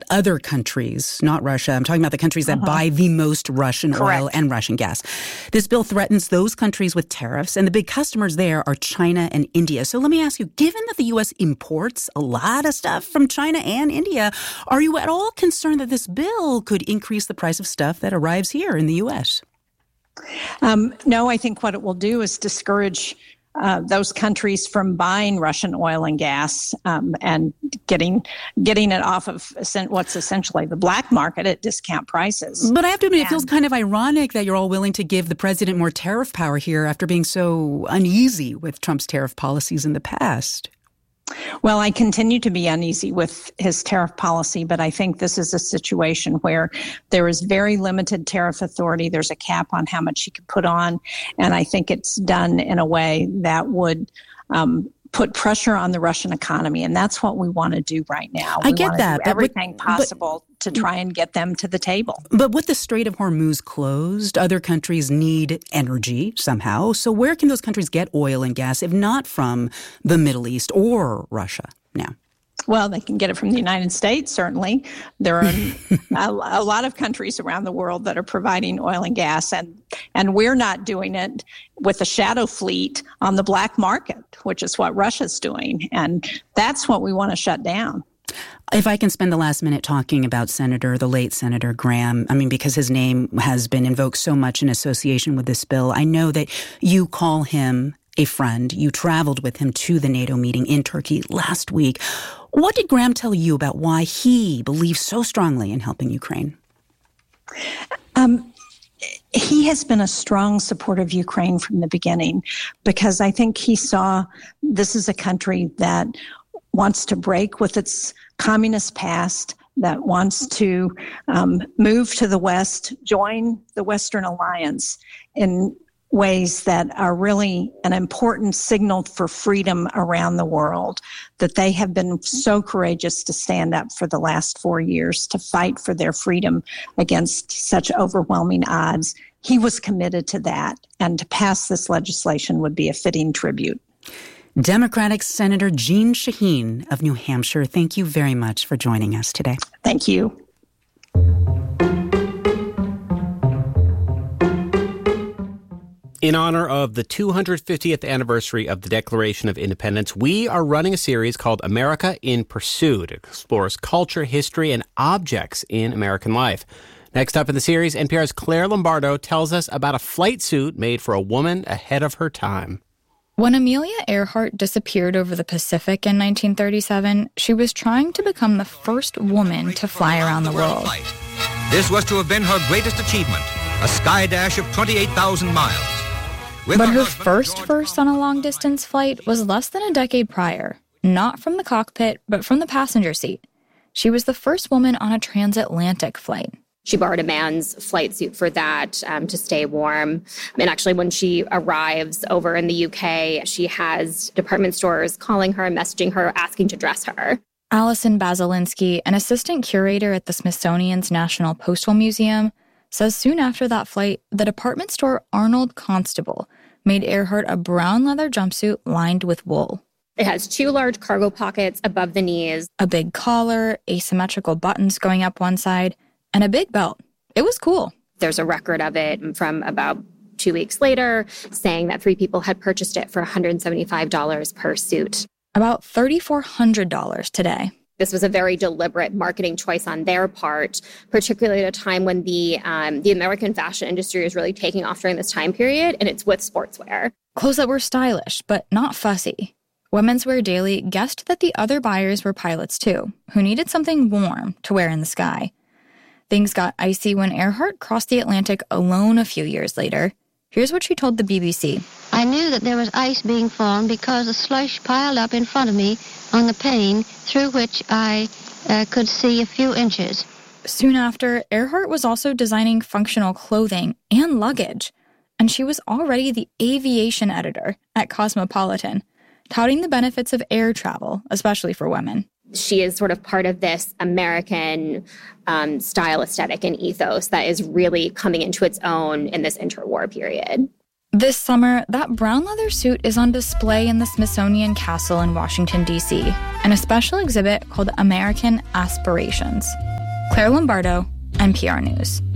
other countries, not Russia. I'm talking about the countries that buy the most Russian oil and Russian gas. This bill threatens those countries with tariffs, and the big customers there are China and India. So let me ask you, given that the U.S. imports a lot of stuff from China and India, are you at all concerned that this bill could increase the price of stuff that arrives here in the U.S.? No, I think what it will do is discourage those countries from buying Russian oil and gas and getting it off of what's essentially the black market at discount prices. But I have to admit, it feels kind of ironic that you're all willing to give the president more tariff power here after being so uneasy with Trump's tariff policies in the past. Well, I continue to be uneasy with his tariff policy, but I think this is a situation where there is very limited tariff authority. There's a cap on how much he can put on, and I think it's done in a way that would put pressure on the Russian economy, and that's what we want to do right now. I get that. Do everything possible to try and get them to the table. But with the Strait of Hormuz closed, other countries need energy somehow. So where can those countries get oil and gas if not from the Middle East or Russia now? Well, they can get it from the United States, certainly. There are a lot of countries around the world that are providing oil and gas, and we're not doing it with a shadow fleet on the black market, which is what Russia's doing. And that's what we want to shut down. If I can spend the last minute talking about the late Senator Graham, because his name has been invoked so much in association with this bill, I know that you call him a friend. You traveled with him to the NATO meeting in Turkey last week. What did Graham tell you about why he believes so strongly in helping Ukraine? He has been a strong supporter of Ukraine from the beginning because I think he saw this is a country that wants to break with its communist past, that wants to move to the West, join the Western Alliance in ways that are really an important signal for freedom around the world, that they have been so courageous to stand up for the last 4 years to fight for their freedom against such overwhelming odds. He was committed to that, and to pass this legislation would be a fitting tribute. Democratic Senator Jeanne Shaheen of New Hampshire, thank you very much for joining us today. Thank you. In honor of the 250th anniversary of the Declaration of Independence, we are running a series called America in Pursuit. It explores culture, history, and objects in American life. Next up in the series, NPR's Claire Lombardo tells us about a flight suit made for a woman ahead of her time. When Amelia Earhart disappeared over the Pacific in 1937, she was trying to become the first woman to fly around the world. This was to have been her greatest achievement, a sky dash of 28,000 miles. But her first on a long-distance flight was less than a decade prior, not from the cockpit, but from the passenger seat. She was the first woman on a transatlantic flight. She borrowed a man's flight suit for that to stay warm. And actually, when she arrives over in the UK, she has department stores calling her, messaging her, asking to dress her. Allison Basilinsky, an assistant curator at the Smithsonian's National Postal Museum, says soon after that flight, the department store Arnold Constable made Earhart a brown leather jumpsuit lined with wool. It has 2 large cargo pockets above the knees, a big collar, asymmetrical buttons going up one side, and a big belt. It was cool. There's a record of it from about 2 weeks later saying that 3 people had purchased it for $175 per suit. About $3,400 today. This was a very deliberate marketing choice on their part, particularly at a time when the American fashion industry is really taking off during this time period, and it's with sportswear. Clothes that were stylish, but not fussy. Women's Wear Daily guessed that the other buyers were pilots too, who needed something warm to wear in the sky. Things got icy when Earhart crossed the Atlantic alone a few years later. Here's what she told the BBC. I knew that there was ice being formed because the slush piled up in front of me on the pane through which I could see a few inches. Soon after, Earhart was also designing functional clothing and luggage. And she was already the aviation editor at Cosmopolitan, touting the benefits of air travel, especially for women. She is sort of part of this American style aesthetic and ethos that is really coming into its own in this interwar period. This summer, that brown leather suit is on display in the Smithsonian Castle in Washington, D.C., in a special exhibit called American Aspirations. Claire Lombardo, NPR News.